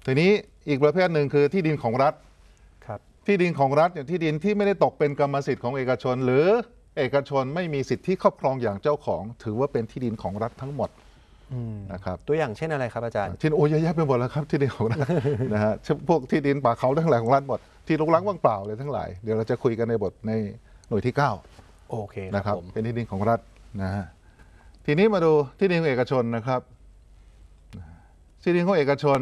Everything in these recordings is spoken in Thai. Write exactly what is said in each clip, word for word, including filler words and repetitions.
ทีนี้อีกประเภทหนึ่งคือที่ดินของรัฐครับที่ดินของรัฐอย่างที่ดินที่ไม่ได้ตกเป็นกรรมสิทธิ์ของเอกชนหรือเอกชนไม่มีสิทธิครอบครองอย่างเจ้าของถือว่าเป็นที่ดินของรัฐทั้งหมดนะครับตัวอย่างเช่นอะไรครับอาจารย์ที่โอ้ยเยอะแยะไปหมดแล้วครับที่ดินของรัฐนะฮะพวกที่ดินป่าเขาทั้งหลายของรัฐหมดที่รกร้างว่างเปล่าเลยทั้งหลายเดี๋ยวเราจะคุยกันในบทในหน่วยที่เก้าโอเคนะครับเป็นที่ดินของรัฐนะฮะทีนี้มาดูที่ดินของเอกชนนะครับที่ดินของเอกชน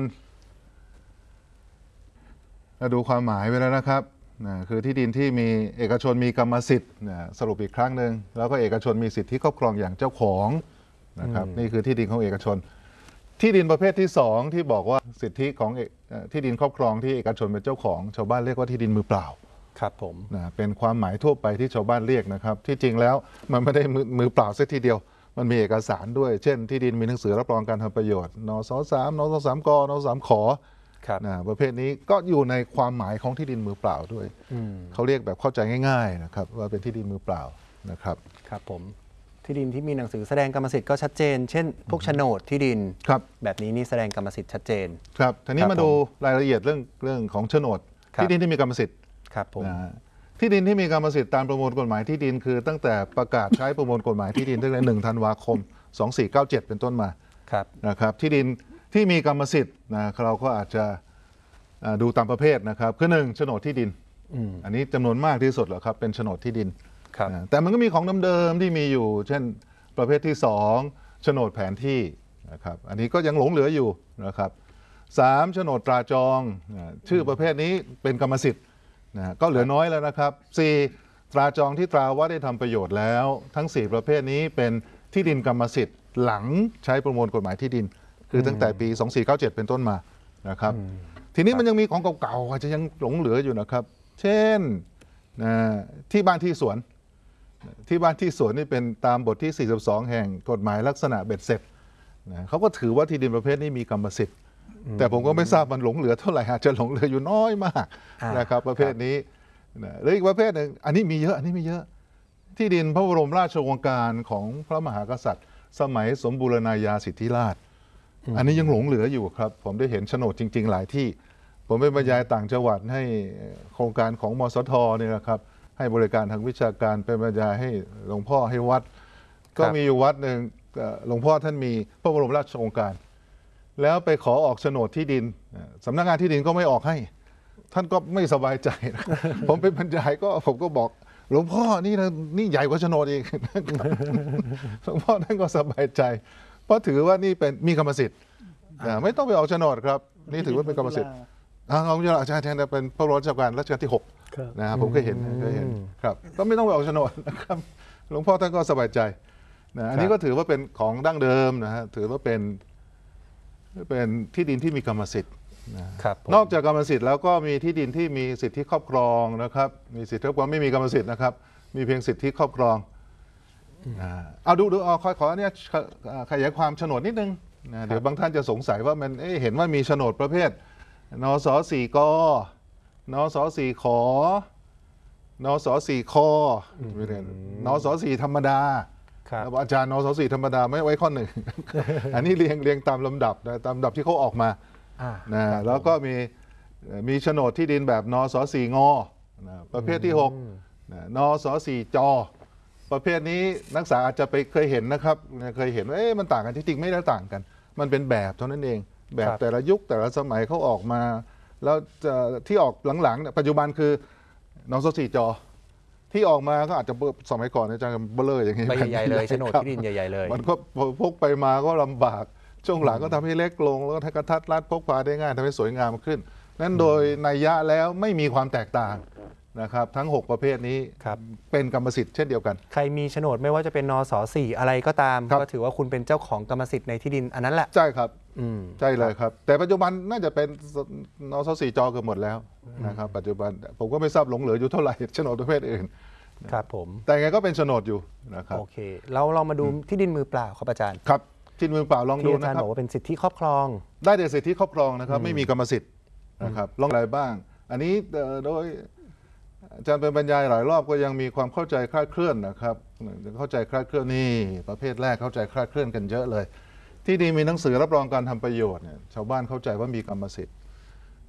เราดูความหมายไว้แล้วนะครับนะคือที่ดินที่มีเอกชนมีกรรมสิทธิ์นะสรุปอีกครั้งหนึ่งแล้วก็เอกชนมีสิทธิครอบครองอย่างเจ้าของนะครับนี่คือที่ดินของเอกชนที่ดินประเภทที่สองที่บอกว่าสิทธิของที่ดินครอบครองที่เอกชนเป็นเจ้าของชาวบ้านเรียกว่าที่ดินมือเปล่าครับผมนะเป็นความหมายทั่วไปที่ชาวบ้านเรียกนะครับที่จริงแล้วมันไม่ได้มือมือเปล่าสักทีเดียวมันมีเอกสารด้วยเช่นที่ดินมีหนังสือรับรองการทำประโยชน์นสสามนสสามกนสสามขอนะประเภทนี้ก็อยู่ในความหมายของที่ดินมือเปล่าด้วยเขาเรียกแบบเข้าใจง่ายๆนะครับว่าเป็นที่ดินมือเปล่านะครับครับผมที่ดินที่มีหนังสือแสดงกรรมสิทธิ์ก็ชัดเจนเช่นพวกโฉนดที่ดินครับแบบนี้นี่แสดงกรรมสิทธิ์ชัดเจนครับทีนี้มาดูรายละเอียดเรื่องเรื่องของโฉนดที่ดินที่มีกรรมสิทธิ์ครับผมที่ดินที่มีกรรมสิทธิ์ตามประมวลกฎหมายที่ดินคือตั้งแต่ประกาศใช้ประมวลกฎหมายที่ดินตั้งแต่หนึ่งธันวาคมสองสี่เก้าเจ็ดเป็นต้นมานะครับที่ดินที่มีกรรมสิทธิ์นะเราก็อาจจะดูตามประเภทนะครับคือหนึ่งโฉนดที่ดินอันนี้จำนวนมากที่สุดแล้วครับเป็นโฉนดที่ดินแต่มันก็มีของเดิมๆที่มีอยู่เช่นประเภทที่สองโฉนดแผนที่นะครับอันนี้ก็ยังหลงเหลืออยู่นะครับสามโฉนดตราจองชื่อประเภทนี้เป็นกรรมสิทธิ์นะก็เหลือน้อยแล้วนะครับสี่ตราจองที่ตราว่าได้ทำประโยชน์แล้วทั้งสี่ประเภทนี้เป็นที่ดินกรรมสิทธิ์หลังใช้ประมวลกฎหมายที่ดินคือตั้งแต่ปีสองสี่เก้าเจ็ดเป็นต้นมานะครับทีนี้มันยังมีของเก่าๆอาจจะยังหลงเหลืออยู่นะครับเช่นที่บ้านที่สวนที่บ้านที่สวนนี่เป็นตามบทที่สี่สิบสองแห่งกฎหมายลักษณะเบ็ดเสร็จนะเขาก็ถือว่าที่ดินประเภทนี้มีกรรมสิทธิ์แต่ผมก็ไม่ทราบมันหลงเหลือเท่าไหร่อาจจะหลงเหลืออยู่น้อยมากนะครับประเภทนี้นะหรืออีกประเภทหนึ่งอันนี้มีเยอะอันนี้มีเยอะที่ดินพระบรมราชโองการของพระมหากษัตริย์สมัยสมบูรณาญาสิทธิราชอันนี้ยังหลงเหลืออยู่ครับผมได้เห็นโฉนดจริงๆหลายที่ผมไปบรรยายต่างจังหวัดให้โครงการของมสทเนี่ยนะครับให้บริการทางวิชาการเป็นบรรยายให้หลวงพ่อให้วัดก็มีอยู่วัดหนึ่งหลวงพ่อท่านมีพระบรมราชโองการแล้วไปขอออกโฉนดที่ดินสำนักงานที่ดินก็ไม่ออกให้ท่านก็ไม่สบายใจนะผมไปบรรยายก็ผมก็บอกหลวงพ่อนี่นะนี่ใหญ่กว่าโฉนดอีกหลวงพ่อท่านก็สบายใจเพราะถือว่านี่เป็นมีกรรมสิทธิ์ไม่ต้องไปออกโฉนดครับนี่ถือว่าเป็นกรรมสิทธิ์เอาอย่างอาจารย์แทนเป็นพระบรมราชโองการรัชกาลที่หกนะผมเคยเห็นเคยเห็นครับก็ไม่ต้องไปออกโฉนดนะครับหลวงพ่อท่านก็สบายใจนะอันนี้ก็ถือว่าเป็นของดั้งเดิมนะฮะถือว่าเป็นเป็นที่ดินที่มีกรรมสิทธิ์นอกจากกรรมสิทธิ์แล้วก็มีที่ดินที่มีสิทธิครอบครองนะครับมีสิทธิครอบครองไม่มีกรรมสิทธิ์นะครับมีเพียงสิทธิครอบครองเอาดูดูเอาขอขอเนี่ยขยายความโฉนดนิดนึงนะเดี๋ยวบางท่านจะสงสัยว่ามันเห็นว่ามีโฉนดประเภทนสสี่กนสสี่ขอนสสี่คนสสี่ธรรมดาอาจารย์นสสี่ธรรมดาไม่ไว้ข้อหนึ่งอันนี้เรียงเรียงตามลำดับนะตามลำดับที่เขาออกมานะแล้วก็มีมีโฉนดที่ดินแบบนสสี่งนะประเภทที่หกนสสี่จประเภทนี้นักศึกษาอาจจะไปเคยเห็นนะครับเคยเห็นว่าเอ๊ะมันต่างกันที่จริงไม่ได้ต่างกันมันเป็นแบบเท่านั้นเองแบบแต่ละยุคแต่ละสมัยเขาออกมาแล้วที่ออกหลังๆปัจจุบันคือนสสี่จที่ออกมาก็อาจจะสมัยก่อนอาจารย์เบลออย่างนี้ใบใหญ่ๆเลยโฉนดที่ดินใหญ่ๆเลยมันก็พกไปมาก็ลำบากช่วงหลังก็ทำให้เล็กลงแล้วก็กระทัดรัดพกพาได้ง่ายทำให้สวยงามขึ้นนั้นโดยนัยยะแล้วไม่มีความแตกต่างนะครับทั้งหกประเภทนี้เป็นกรรมสิทธิ์เช่นเดียวกันใครมีโฉนดไม่ว่าจะเป็นนสสี่อะไรก็ตามก็ถือว่าคุณเป็นเจ้าของกรรมสิทธิ์ในที่ดินอันนั้นแหละใช่ครับใช่เลยครับแต่ปัจจุบันน่าจะเป็นนสสี่จเกือบหมดแล้วนะครับปัจจุบันผมก็ไม่ทราบหลงเหลืออยู่เท่าไหร่โฉนดประเภทอื่นครับผมแต่ไงก็เป็นโฉนดอยู่นะครับโอเคเราเรามาดูที่ดินมือเปล่าครับอาจารย์ครับที่ดินมือเปล่าลองดูนะครับอาจารย์บอกว่าเป็นสิทธิครอบครองได้แต่สิทธิครอบครองนะครับไม่มีกรรมสิทธิ์นะครับลองอะไรบ้างอันนี้โดยอาจารย์เป็นบรรยายหลายรอบก็ยังมีความเข้าใจคลาดเคลื่อนนะครับเข้าใจคลาดเคลื่อนนี่ประเภทแรกเข้าใจคลาดเคลื่อนกันเยอะเลยที่ดินมีหนังสือรับรองการทำประโยชน์เนี่ยชาวบ้านเข้าใจว่ามีกรรมสิทธิ์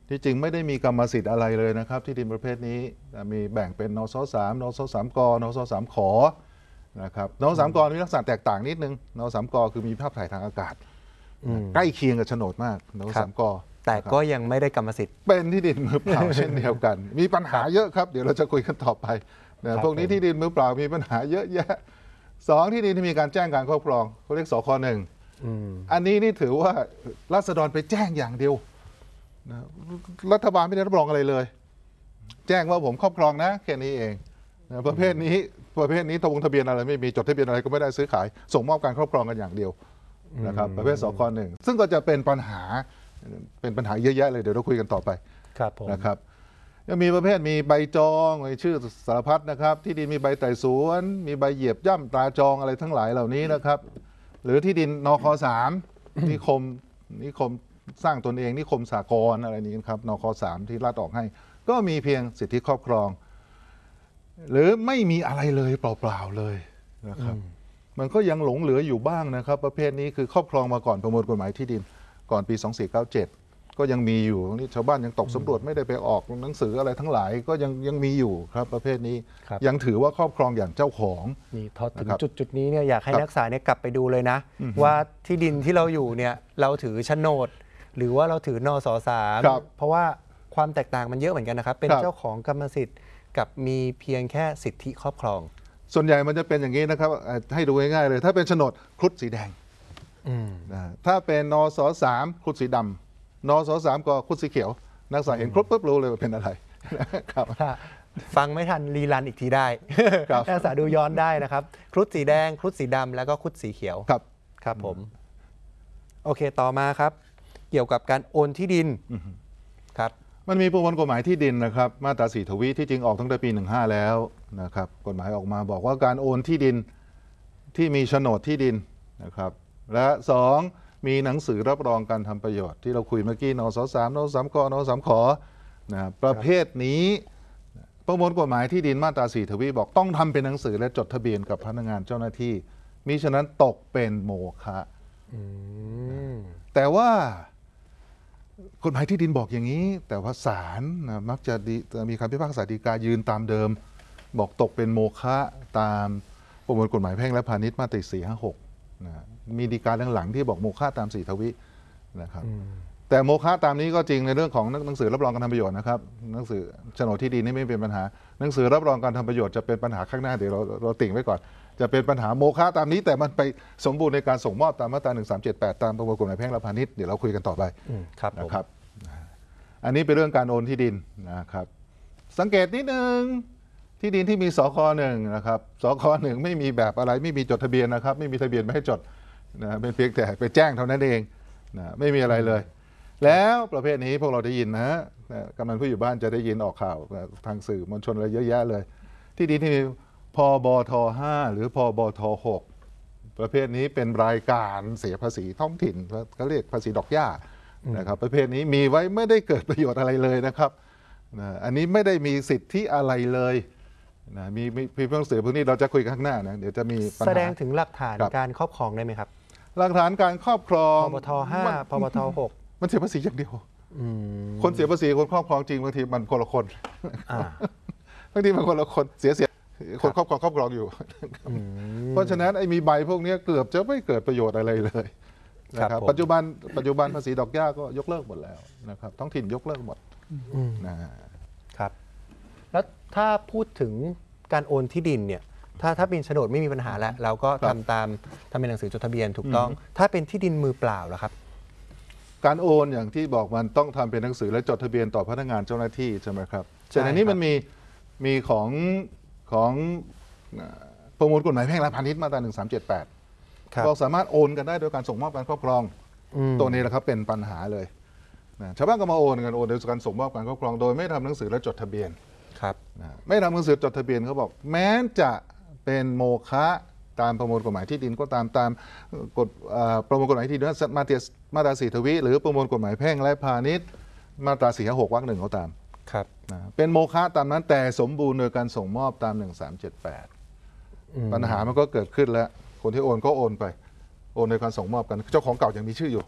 ที่จริงไม่ได้มีกรรมสิทธิ์อะไรเลยนะครับที่ดินประเภทนี้มีแบ่งเป็นนสสามนสสามกนสสามขอนะครับนสสามกมีลักษณะแตกต่างนิดนึงนสสามกคือมีภาพถ่ายทางอากาศใกล้เคียงกับโฉนดมากนสสามกแต่ก็ยังไม่ได้กรรมสิทธิ์เป็นที่ดินมือเปล่า เช่นเดียวกันมีปัญหาเยอะครับเดี๋ยวเราจะคุยกันต่อไปนะพวกนี้ที่ดินมือเปล่ามีปัญหาเยอะแยะสองที่ดินที่มีการแจ้งการครอบครองเขาเรียกสคหนึ่งอันนี้นี่ถือว่าราษฎรไปแจ้งอย่างเดียวนะรัฐบาลไม่ได้รับรองอะไรเลย แจ้งว่าผมครอบครองนะแค่นี้เองนะประเภทนี้ประเภทนี้ทะเบียนอะไรไม่มีจดทะเบียนอะไรก็ไม่ได้ซื้อขายส่งมอบการครอบครองกันอย่างเดียวนะครับประเภทสคหนึ่งซึ่งก็จะเป็นปัญหาเป็นปัญหาเยอะแยะเลยเดี๋ยวเราคุยกันต่อไปครับผมนะครับยังมีประเภทมีใบจองมีชื่อสารพัดนะครับที่ดินมีใบไต่สวนมีใบเหยียบย่ำตราจองอะไรทั้งหลายเหล่านี้นะครับหรือที่ดินนคสามนิคมนิคมสร้างตนเองนิคมสากลอะไรนี้ครับนคสามที่รัฐออกให้ก็มีเพียงสิทธิครอบครองหรือไม่มีอะไรเลยเปล่าๆเลยนะครับมันก็ยังหลงเหลืออยู่บ้างนะครับประเภทนี้คือครอบครองมาก่อนประมวลกฎหมายที่ดินก่อนปีสองสี่เก้าเจ็ดก็ยังมีอยู่นี่ชาวบ้านยังตกสำรวจไม่ได้ไปออกหนังสืออะไรทั้งหลายก็ยังยังมีอยู่ครับประเภทนี้ยังถือว่าครอบครองอย่างเจ้าของนี่พอถึงจุดจุดนี้เนี่ยอยากให้นักศึกษาเนี่ยกลับไปดูเลยนะว่าที่ดินที่เราอยู่เนี่ยเราถือโฉนดหรือว่าเราถือนสสามเพราะว่าความแตกต่างมันเยอะเหมือนกันนะครับเป็นเจ้าของกรรมสิทธิ์กับมีเพียงแค่สิทธิครอบครองส่วนใหญ่มันจะเป็นอย่างนี้นะครับให้ดูง่ายๆเลยถ้าเป็นโฉนดครุฑสีแดงถ้าเป็นนสสามครุฑสีดำนสสามก็ครุฑสีเขียวนักศึกษาเห็นครุฑปุ๊บรู้เลยว่าเป็นอะไรครับฟังไม่ทันรีรันอีกทีได้นักศึกษาดูย้อนได้นะครับครุฑสีแดงครุฑสีดำแล้วก็ครุฑสีเขียวครับครับผมโอเคต่อมาครับเกี่ยวกับการโอนที่ดินครับมันมีประมวลกฎหมายที่ดินนะครับมาตราสี่ทวีที่จริงออกตั้งแต่ปีหนึ่งห้าแล้วนะครับกฎหมายออกมาบอกว่าการโอนที่ดินที่มีโฉนดที่ดินนะครับและสองมีหนังสือรับรองการทำประโยชน์ที่เราคุยเมื่อกี้นสสามนสสามกนสสามขนะประเภทนี้ประมวลกฎหมายที่ดินมาตราสี่ทวีบอกต้องทำเป็นหนังสือและจดทะเบียนกับพนักงานเจ้าหน้าที่มิฉะนั้นตกเป็นโมฆะแต่ว่ากฎหมายที่ดินบอกอย่างนี้แต่ว่าศาลนะมักจะมีคำพิพากษาฎีกายืนตามเดิมบอกตกเป็นโมฆะตามประมวลกฎหมายแพ่งและพาณิชย์มาตราสี่ห้าหกนะมีฎีกาหลังๆที่บอกโมฆะตามสี่ทวินะครับแต่โมฆะตามนี้ก็จริงในเรื่องของหนังสือรับรองการทำประโยชน์นะครับหนังสือโฉนดที่ดินนี่ไม่เป็นปัญหาหนังสือรับรองการทำประโยชน์จะเป็นปัญหาข้างหน้าเดี๋ยวเราเราติ่งไว้ก่อนจะเป็นปัญหาโมฆะตามนี้แต่มันไปสมบูรณ์ในการส่งมอบตามมาตราหนึ่งสามเจ็ดแปดตามประมวลกฎหมายแพ่งและพาณิชย์เดี๋ยวเราคุยกันต่อไปนะครับอันนี้เป็นเรื่องการโอนที่ดินนะครับสังเกตนิดนึงที่ดินที่มีสคหนึ่งนะครับสคหนึ่งไม่มีแบบอะไรไม่มีจดทะเบียนนะครับไม่มีทะเบียนไม่ให้จดนะเป็นเพียงแต่ไปแจ้งเท่านั้นเองนะไม่มีอะไรเลยแล้วประเภทนี้พวกเราได้ยินนะกำนันผู้อยู่บ้านจะได้ยินออกข่าวทางสื่อมวลชนอะไรเยอะแยะเลยที่ดินที่มีพบทห้าหรือพบทหกประเภทนี้เป็นรายการเสียภาษีท้องถิ่นเขาเรียกภาษีดอกหญ้านะครับประเภทนี้มีไว้ไม่ได้เกิดประโยชน์อะไรเลยนะครับนะอันนี้ไม่ได้มีสิทธิอะไรเลยนะมีมีเรื่องสื่อพวกนี้เราจะคุยกันข้างหน้านะเดี๋ยวจะมีปัญหาแสดงถึงหลักฐานการครอบครองได้ไหมครับหลักฐานการครอบครองพบทห้าพบทหกมันเสียภาษีอย่างเดียวคนเสียภาษีคนครอบครองจริงบางทีมันคนละคนบางทีมันคนละคนเสียเสียคนครอบครองครอบครองอยู่เพราะฉะนั้นไอ้มีใบพวกนี้เกือบจะไม่เกิดประโยชน์อะไรเลยนะครับปัจจุบันปัจจุบันภาษีดอกหญ้าก็ยกเลิกหมดแล้วนะครับท้องถิ่นยกเลิกหมดนะครับแล้วถ้าพูดถึงการโอนที่ดินเนี่ยถ้าถ้าเป็นโฉนดไม่มีปัญหาแล้วเราก็ทำตามทำเป็นหนังสือจดทะเบียนถูกต้องถ้าเป็นที่ดินมือเปล่าล่ะครับการโอนอย่างที่บอกมันต้องทำเป็นหนังสือและจดทะเบียนต่อพนักงานเจ้าหน้าที่ใช่ไหมครับแต่ในนี้มันมีมีของของประมวลกฎหมายแพ่งและพาณิชย์มาตราหนึ่งสามเจ็ดแปดเราสามารถโอนกันได้โดยการส่งมอบการครอบครองตัวนี้แหละครับเป็นปัญหาเลยชาวบ้านก็มาโอนกันโอนโดยการส่งมอบการครอบครองโดยไม่ทำหนังสือและจดทะเบียนครับไม่ทำหนังสือจดทะเบียนเขาบอกแม้จะเป็นโมฆะตามประมวลกฎหมายที่ดินก็ตามตามกฎประมวลกฎหมายที่ดินมาตรามาตราสี่ทวีหรือประมวลกฎหมายแพ่งและพาณิชย์มาตราสี่ห้าหกวรรคหนึ่งเขาตามครับเป็นโมฆะตามนั้นแต่สมบูรณ์โดยการส่งมอบตามหนึ่งสามเจ็ดแปดปัญหามันก็เกิดขึ้นแล้วคนที่โอนก็โอนไปโอนในการส่งมอบกันเจ้าของเก่ายังมีชื่ออยู่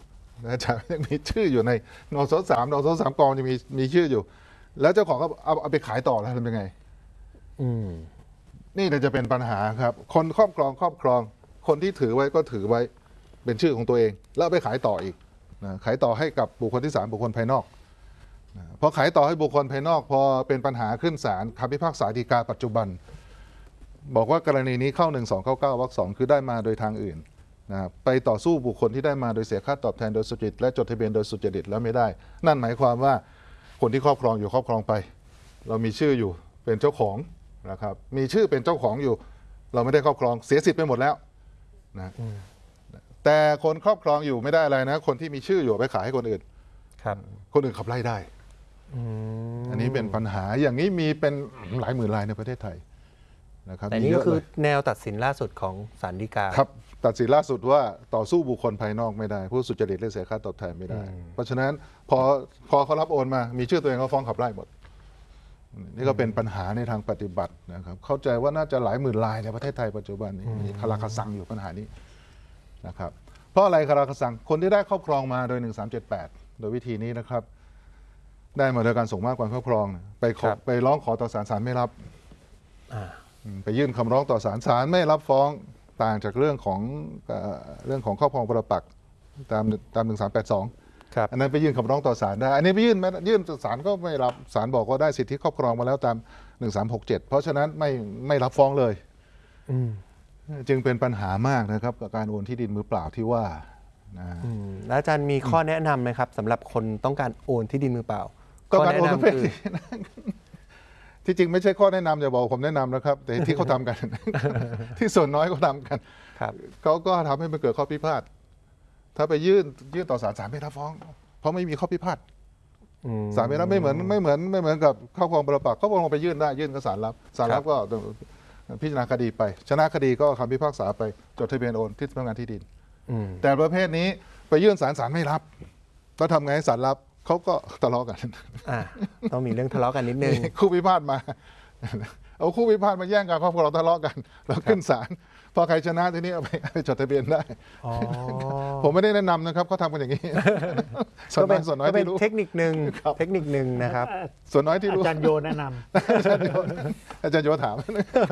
อาจารย์ยังมีชื่ออยู่ในนสสามนสสามกองยังมีมีชื่ออยู่ แล้วเจ้าของก็เอาเอาไปขายต่อแล้วทำยังไงอืมนี่จะเป็นปัญหาครับ คนครอบครองครอบครองคนที่ถือไว้ก็ถือไว้เป็นชื่อของตัวเองแล้วไปขายต่ออีกนะขายต่อให้กับบุคคลที่สามบุคคลภายนอกนะพอขายต่อให้บุคคลภายนอกพอเป็นปัญหาขึ้นศาลคำพิพากษาฎีกาปัจจุบันบอกว่ากรณีนี้เข้าหนึ่งสองเก้าเก้าวรรคสองคือได้มาโดยทางอื่นนะไปต่อสู้บุคคลที่ได้มาโดยเสียค่าตอบแทนโดยสุจริตและจดทะเบียนโดยสุจริตแล้วไม่ได้นั่นหมายความว่าคนที่ครอบครองอยู่ครอบครองไปเรามีชื่ออยู่เป็นเจ้าของนะครับมีชื่อเป็นเจ้าของอยู่เราไม่ได้ครอบครองเสียสิทธิ์ไปหมดแล้วนะแต่คนครอบครองอยู่ไม่ได้อะไรนะคนที่มีชื่ออยู่ไปขายให้คนอื่นครับคนอื่นขับไล่ได้อันนี้เป็นปัญหาอย่างนี้มีเป็นหลายหมื่นรายในประเทศไทยนะครับแต่นี่ก็คือแนวตัดสินล่าสุดของศาลฎีกาครับตัดสินล่าสุดว่าต่อสู้บุคคลภายนอกไม่ได้ผู้สุจริตและเสียค่าตอบแทนไม่ได้เพราะฉะนั้นพอพอเขารับโอนมามีชื่อตัวเองเขาฟ้องขับไล่หมดนี่ก็เป็นปัญหาในทางปฏิบัตินะครับเข้าใจว่าน่าจะหลายหมื่นรายในประเทศไทยปัจจุบันนี้คาราคาซังอยู่ปัญหานี้นะครับเพราะอะไรคาราคาซังคนที่ได้ครอบครองมาโดยหนึ่งสามเจ็ดแปดโดยวิธีนี้นะครับได้มาโดยการส่งมอบความครอบครองไปขอไปร้องขอต่อศาลศาลไม่รับไปยื่นคำร้องต่อศาลศาลไม่รับฟ้องต่างจากเรื่องของเรื่องของครอบครองปรปักษ์ตามตามหนึ่งสามแปดสองอันนั้นไปยื่นคำร้องต่อศาลได้อันนี้ไปยื่นยื่นศาลก็ไม่รับศาลบอกว่าได้สิทธิครอบครองมาแล้วตามหนึ่งสามหกเจ็ดเพราะฉะนั้นไม่ไม่รับฟ้องเลยจึงเป็นปัญหามากนะครับกับการโอนที่ดินมือเปล่าที่ว่านะแล้วอาจารย์มีข้อแนะนำไหมครับสำหรับคนต้องการโอนที่ดินมือเปล่าต้องการโอนประเภทที่จริงไม่ใช่ข้อแนะนำอย่าบอกผมแนะนำนะครับแต่ที่เขาทำกันที่ส่วนน้อยเขาทำกันเขาก็ทำให้มันเกิดข้อพิพาทถ้าไปยื่นยื่นต่อศาลศาลไม่รับฟ้องเพราะไม่มีข้อพิพาทศาลไม่รับไม่เหมือนไม่เหมือนไม่เหมือนกับครอบครองปรปักษ์ครอบครองไปยื่นได้ยื่นก็ศาลรับศาลรับก็พิจารณาคดีไปชนะคดีก็คำพิพากษาไปจดทะเบียนโอนที่สำนักงานที่ดินแต่ประเภทนี้ไปยื่นศาลศาลไม่รับก็ทำไงให้ศาลรับเขาก็ทะเลาะกันต้องมีเรื่องทะเลาะกันนิดนึงคู่พิพาทมาเอาคู่พิพาทมาแย่งกันครอบครัวเราทะเลาะกันเราขึ้นศาลพอใครชนะทีนี้เอาไปจดทะเบียนได้ผมไม่ได้แนะนำนะครับเขาทำกันอย่างนี้ส่วนน้อยส่วนน้อยที่รู้เทคนิคหนึ่งเทคนิคหนึ่งนะครับส่วนน้อยที่รู้อาจารย์โยแนะนำอาจารย์โยอาจารย์โยถาม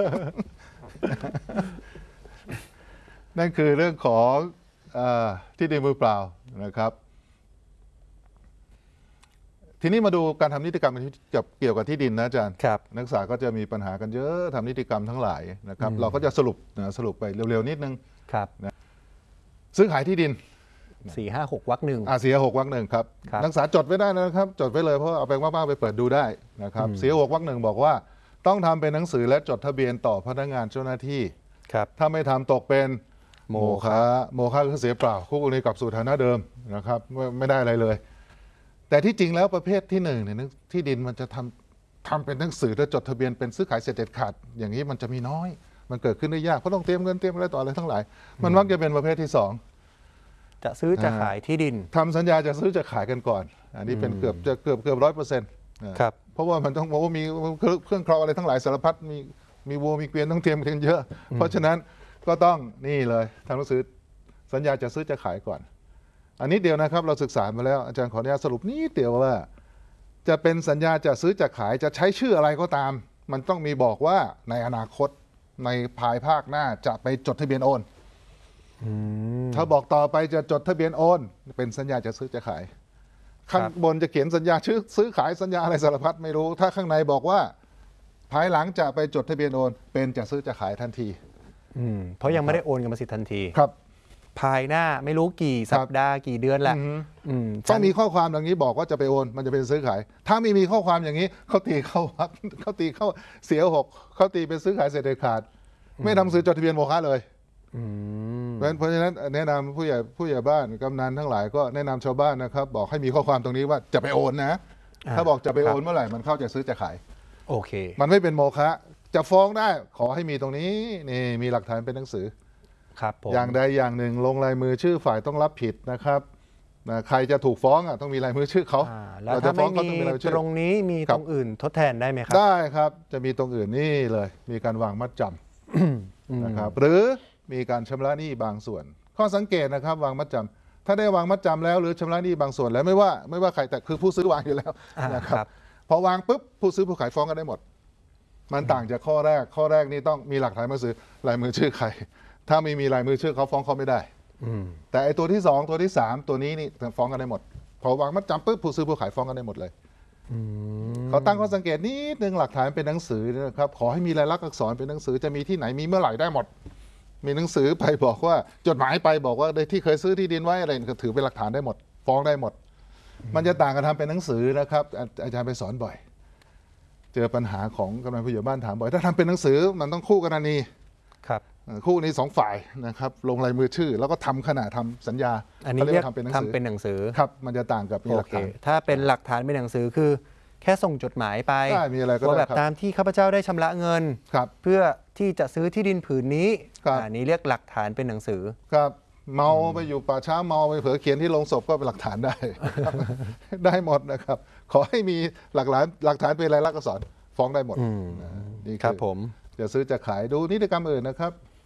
นั่นคือเรื่องของที่ดินมือเปล่านะครับทีนี้มาดูการทำนิติกรรมเกี่ยวกับที่ดินนะอาจารย์นักศึกษาก็จะมีปัญหากันเยอะทำนิติกรรมทั้งหลายนะครับเราก็จะสรุปนะสรุปไปเร็วๆนิดนึงนะซื้อขายที่ดินสี่ห้าหกวรรคหนึ่งอ่าสี่หกวรรคหนึ่งครับนักศึกษาจดไว้ได้นะครับจดไว้เลยเพราะเอาไปว่างๆไปเปิดดูได้นะครับสี่หกวรรคหนึ่งบอกว่าต้องทำเป็นหนังสือและจดทะเบียนต่อพนักงานเจ้าหน้าที่ถ้าไม่ทำตกเป็นโมฆะโมฆะคือเสียเปล่าคู่กรณีกลับสู่ฐานะเดิมนะครับไม่ได้อะไรเลยแต่ที่จริงแล้วประเภทที่หนึ่งเนี่ยที่ดินมันจะทำทำเป็นหนังสือและจดทะเบียนเป็นซื้อขายเสร็จเด็ดขาดอย่างนี้มันจะมีน้อยมันเกิดขึ้นได้ยากเพราะต้องเตรียมเงินเตรียมอะไรต่ออะไรทั้งหลายมันมักจะเป็นประเภทที่สองจะซื้อจะขายที่ดินทำสัญญาจะซื้อจะขายกันก่อนอันนี้เป็นเกือบจะเกือบเกือบร้อยเปอร์เซ็นต์ครับเพราะว่ามันต้องบอกว่ามีเครื่องครองอะไรทั้งหลายสารพัดมีมีวัวมีเกวียนต้องเตรียมกันเยอะเพราะฉะนั้นก็ต้องนี่เลยทำหนังสือสัญญาจะซื้อจะขายก่อนอันนี้เดียวนะครับเราศึกษามาแล้วอาจารย์ขออนุญาตสรุปนิดเดียวว่าจะเป็นสัญญาจะซื้อจะขายจะใช้ชื่ออะไรก็ตามมันต้องมีบอกว่าในอนาคตในภายภาคหน้าจะไปจดทะเบียนโอนถ้าบอกต่อไปจะจดทะเบียนโอนเป็นสัญญาจะซื้อจะขายข้างบนจะเขียนสัญญาชื่อซื้อขายสัญญาอะไรสารพัดไม่รู้ถ้าข้างในบอกว่าภายหลังจะไปจดทะเบียนโอนเป็นจะซื้อจะขายทันทีเพราะยังไม่ได้โอนกรรมสิทธิ์ทันทีครับภายหน้าไม่รู้กี่สัปดาห์กี่เดือนแหละต้องมีข้อความอย่างนี้บอกว่าจะไปโอนมันจะเป็นซื้อขายถ้าไม่มีข้อความอย่างนี้เขาตีเข้าวักเขาตีเข้าเสียหกเขาตีเป็นซื้อขายเสร็จเด็ดขาดไม่ทำซื้อจดทะเบียนโมฆะเลยเพราะฉะนั้นแนะนำผู้ใหญ่ผู้ใหญ่บ้านกำนันทั้งหลายก็แนะนำชาวบ้านนะครับบอกให้มีข้อความตรงนี้ว่าจะไปโอนนะถ้าบอกจะไปโอนเมื่อไหร่มันเข้าจะซื้อจะขายโอเคมันไม่เป็นโมฆะจะฟ้องได้ขอให้มีตรงนี้นี่มีหลักฐานเป็นหนังสืออย่างใดอย่างหนึ่งลงลายมือชื่อฝ่ายต้องรับผิดนะครับนะใครจะถูกฟ้องอ่ะต้องมีลายมือชื่อเขาแล้วถ้าไม่มีตรงนี้มีตรงอื่นทดแทนได้ไหมครับได้ครับจะมีตรงอื่นนี่เลยมีการวางมัดจำนะครับหรือมีการชำระหนี้บางส่วนข้อสังเกตนะครับวางมัดจถ้าได้วางมัดจำแล้วหรือชำระหนี้บางส่วนแล้วไม่ว่าไม่ว่าใครแต่คือผู้ซื้อวางอยู่แล้วอ่านะครับพอวางปุ๊บผู้ซื้อผู้ขายฟ้องกันได้หมดมันต่างจากข้อแรกข้อแรกนี่ต้องมีหลักฐานมาซื้อลายมือชื่อใครถ้าไม่มีลายมือชื่อเขาฟ้องเขาไม่ได้อืมแต่ไอ้ตัวที่สองตัวที่สามตัวนี้นี่ฟ้องกันได้หมดพอวางมัดจำปุ๊บผู้ซื้อผู้ขายฟ้องกันได้หมดเลยอืมเขาตั้งข้อสังเกตนิดนึงหลักฐานเป็นหนังสือนะครับขอให้มีลายลักษณ์อักษรเป็นหนังสือจะมีที่ไหนมีเมื่อไหร่ได้หมดมีหนังสือไปบอกว่าจดหมายไปบอกว่าที่เคยซื้อที่ดินไว้อะไรก็ถือเป็นหลักฐานได้หมดฟ้องได้หมด มันจะต่างกันทำเป็นหนังสือนะครับอาอาจารย์ไปสอนบ่อย เจอปัญหาของกำนันผู้ใหญ่บ้านถามบ่อยถ้าทำเป็นหนังสือมันต้องคู่กรณีครับคู่นี้สองฝ่ายนะครับลงลายมือชื่อ แล้วก็ทำขณะทำสัญญาอันนี้ขาเรียกว่าทำเป็นหนังสือทำเป็นหนังสือครับมันจะต่างกับมีโอหลักเคฐานถ้าเป็นหลักฐานเป็นหนังสือคือ แค่ส่งจดหมายไปได้มีอะไรก็ว่าได้แบบครับตามที่ข้าพเจ้าได้ชำระเงินครับเพื่อที่จะซื้อที่ดินผืนนี้ครับอันนี้เรียกหลักฐานเป็นหนังสือครับเมาไปอยู่ป่าช้าเมาไปเผลอเขียนที่โลงศพก็เป็นหลักฐานได้ ได้หมดนะครับ ขอให้มีหลักฐานหลักฐานเป็นลายลักษณ์อักษรฟ้องได้หมดอืมนะนี่ครับผมจะซื้อจะขายดูนิติกรรมอื่นนะครับ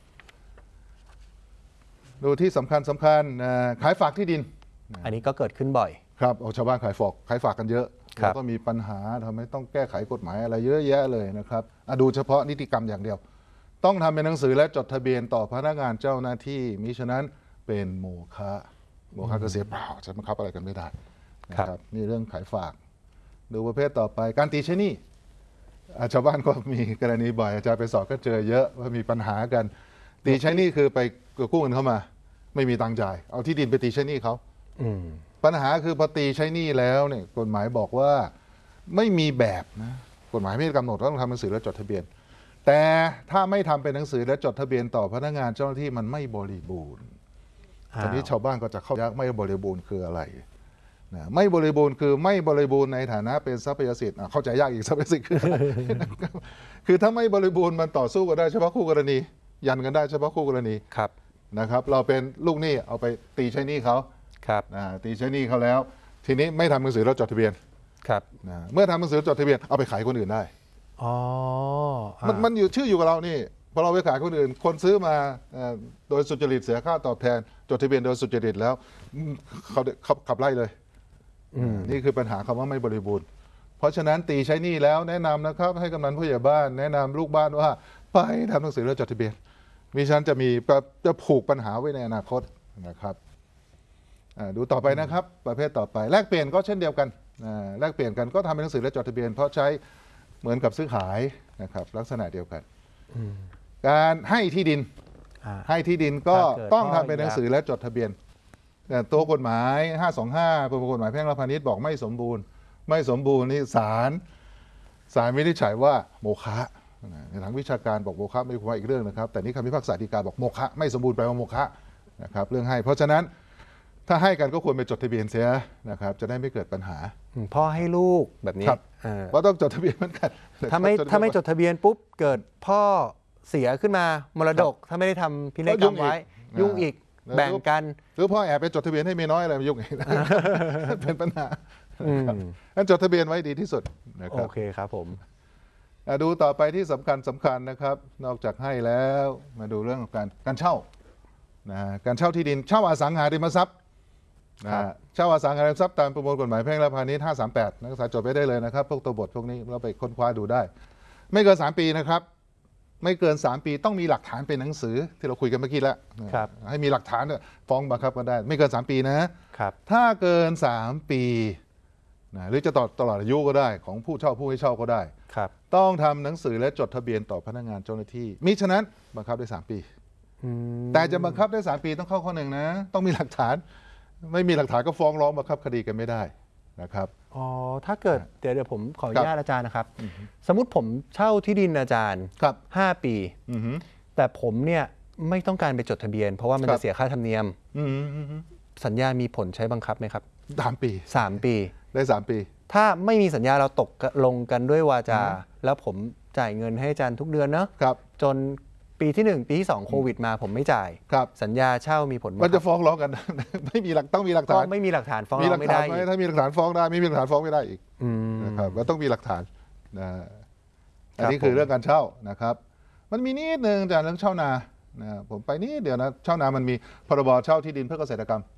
ดูที่สำคัญสำคัญนะขายฝากที่ดินอันนี้ก็เกิดขึ้นบ่อยครับเอาชาวบ้านขายฝากขายฝากกันเยอะครัแล้วบก็มีปัญหาทำให้ต้องแก้ไขกฎหมายอะไรเยอะแยะเลยนะครับอ่ะดูเฉพาะนิติกรรมอย่างเดียว ต้องทำเป็นหนังสือและจดทะเบียนต่อพนักงานเจ้าหน้าที่มิฉะนั้นเป็นโมฆะโมฆะก็เสียเปล่าจะบังคับอะไรกันไม่ได้นะครับนี่เรื่องขายฝาก ดูประเภทต่อไปการตีใช้หนี้อ่ะชาวบ้านก็มีกรณีบ่อยอาจารย์ไปสอบก็เจอเยอะว่ามีปัญหากัน ตีใช้หนี้คือไปกู้เงินเข้ามา ไม่มีตังค์จ่ายเอาที่ดินไปตีใช้หนี้เขาอืมปัญหาคือพอตีใช้หนี้แล้วเนี่ยกฎหมายบอกว่าไม่มีแบบนะกฎหมายไม่ได้กำหนดว่าต้องทำหนังสือและจดทะเบียน แต่ถ้าไม่ทำเป็นหนังสือและจดทะเบียนต่อพนักงานเจ้าหน้าที่มันไม่บริบูรณ์ตอนนี้ชาวบ้านก็จะเข้าใจไม่บริบูรณ์คืออะไรนะไม่บริบูรณ์คือไม่บริบูรณ์ในฐานะเป็นทรัพยสิทธิ์อ่ะเข้าใจยากอีกทรัพยสิทธิ์คืออะไร คือถ้าไม่บริบูรณ์มันต่อสู้กันได้เฉพาะคู่กรณี ยันกันได้เฉพาะคู่กรณีครับนะครับ เราเป็นลูกหนี้เอาไปตีใช้หนี้เขาครับอ่าตีใช้หนี้เขาแล้ว ทีนี้ไม่ทำหนังสือแล้วจดทะเบียนครับนะเมื่อทำหนังสือจดทะเบียนเอาไปขายคนอื่นได้อ๋อมันอ่ามันอยู่ชื่ออยู่กับเรานี่พอเราไปขายคนอื่น คนซื้อมาเอ่อโดยสุจริตเสียค่าตอบแทน จดทะเบียนโดยสุจริตแล้วอืมเขาเขาขับไล่เลยอืมนี่คือปัญหาคำว่าไม่บริบูรณ์ เพราะฉะนั้นตีใช้หนี้แล้วแนะนำนะครับ ให้กำนันผู้ใหญ่บ้าน แนะนำลูกบ้านว่าไปทำหนังสือแล้วจดทะเบียนมิฉะนั้นจะมีจะผูกปัญหาไว้ในอนาคตนะครับอ่าดูต่อไปนะครับ ประเภทต่อไป แลกเปลี่ยนก็เช่นเดียวกันอ่าแลกเปลี่ยนกันก็ทำเป็นหนังสือและจดทะเบียน เพราะใช้เหมือนกับซื้อขายนะครับลักษณะเดียวกันอืมการให้ที่ดินอ่าให้ที่ดินก็ถ้าเกิดต้องข้อทำเป็นหนังสือและจดทะเบียนแต่ตัวกฎหมายห้าสองห้าประมวลกฎหมายแพ่งและพาณิชย์บอกไม่สมบูรณ์ ไม่สมบูรณ์นี่ศาลศาลวินิจฉัยว่าโมฆะในทางวิชาการบอกโมฆะไม่ควรอีกเรื่องนะครับ แต่นี่คำพิพากษาฎีกาบอกโมฆะไม่สมบูรณ์แปลว่าโมฆะนะครับเรื่องให้เพราะฉะนั้นถ้าให้กันก็ควรไปจดทะเบียนเสียนะครับจะได้ไม่เกิดปัญหาอืมพ่อให้ลูกแบบนี้ครับเออเพราะต้องจดทะเบียนเหมือนกันถ้าไม่จดทะเบียนถ้าไม่จดทะเบียนปุ๊บเกิดพ่อเสียขึ้นมามรดก ถ้าไม่ได้ทำพินัยกรรมไว้ก็ยุ่ยุ่งงอีอีกกอ่าแบ่งกันหรือพ่อแอบไปจดทะเบียนให้เมียน้อยอะไรมายุ่งอีก เป็นปัญหาอืมงั้นจดทะเบียนไว้ดีที่สุดนะคโอรับเคครับผมอ่ะดูต่อไปที่สำคัญสำคัญนะครับ นอกจากให้แล้วมาดูเรื่องของการการเช่านะการเช่าที่ดินเช่าอสังหาริมทรัพย์นะครัฮะบเช่าอสังหาริมทรัพย์ตามประมวลกฎหมายแพ่งและพาณิชย์ห้าสามแปดนักศึกษาจดไปได้เลยนะครับพวกตัวบทพวกนี้เราไปค้นคว้าดูได้ ไม่เกินสามปีนะครับ ไม่เกินสามปีต้องมีหลักฐานเป็นหนังสือที่เราคุยกันเมื่อกี้แล้วนะครับ ให้มีหลักฐานเนี่ยฟ้องบังคับกันได้ ไม่เกินสามปีนะครับถ้าเกินสามปีนะหรือจะต่อตลอดอายุก็ได้ของผู้เช่าผู้ให้เช่าก็ได้ครับต้องทำหนังสือและจดทะเบียนต่อพนักงานเจ้าหน้าที่มิฉะนั้นบังคับได้สามปีอืมแต่จะบังคับได้สามปีต้องเข้าข้อหนึ่งนะ ต้องมีหลักฐาน ไม่มีหลักฐานก็ฟ้องร้องบังคับคดีกันไม่ได้นะครับอ๋อถ้าเกิดเดี๋ยวเดี๋ยวผมขออนุญาตอาจารย์นะครับอือฮึสมมุติผมเช่าที่ดินอาจารย์ครับห้าปีอือหือแต่ผมเนี่ยไม่ต้องการไปจดทะเบียน เพราะว่ามันครัจะบเสียค่าธรรมเนียมอือหืออือหือสัญญามีผลใช้บังคับไหมครับสามปีสามปีได้สามปีถ้าไม่มีสัญญาเราตกลงกันด้วยวาจาอือฮึแล้วผมจ่ายเงินให้อาจารย์ทุกเดือนเนาะครับจนปีที่หนึ่งปีที่สองโควิดมาผมไม่จ่ายครับสัญญาเช่ามีผลไหมันจะครับฟ้องร้องกัน ไม่มีหลักต้องมีหลักก็ฐานไม่มีหลักฐานฟ้องมีหเราลักไม่ฐาได้นไหมอีกถ้ามีหลักฐานฟ้องได้ไม่มีหลักฐานฟ้องไม่ได้อีกอืมนะครับมันต้องมีหลักฐานนะอันนี้ครับคือผมเรื่องการเช่านะครับ มันมีนิดนึงอาจารย์เรื่องเช่านานะผมไปนิดเดียวนะเช่านามันมีพรบเช่าที่ดินเพื่อเกษตรกรรม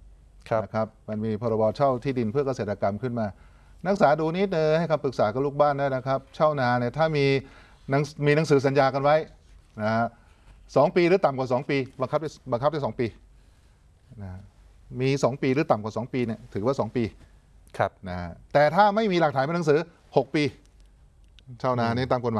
นะครับมันมีพรบเช่าที่ดินเพื่อเกษตรกรรมขึ้นมา นักศึกษาดูนิดนึงให้คำปรึกษากับลูกบ้านได้นะครับเช่านาเนี่ยถ้ามีหนังมีหนังสือสัญญากันไว้นะฮะสองปีหรือต่ำกว่าสองปีบังคับได้บังคับได้สองปีนะมีสองปีหรือต่ำกว่าสองปีเนี่ยถือว่าสองปีครับนะฮะแต่ถ้าไม่มีหลักฐานเป็นหนังสือหกปีเช่านานี่ตามกฎหมาย